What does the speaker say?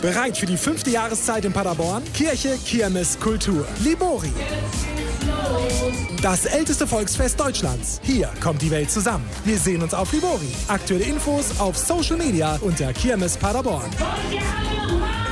Bereit für die 5. Jahreszeit in Paderborn? Kirche, Kirmes, Kultur. Libori. Das älteste Volksfest Deutschlands. Hier kommt die Welt zusammen. Wir sehen uns auf Libori. Aktuelle Infos auf Social Media unter Kirmes Paderborn.